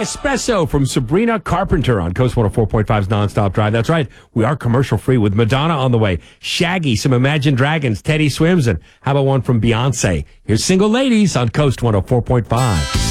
Espresso from Sabrina Carpenter on Coast 104.5's Nonstop Drive. That's right. We are commercial free with Madonna on the way. Shaggy, some Imagine Dragons, Teddy Swims, and how about one from Beyonce? Here's Single Ladies on Coast 104.5.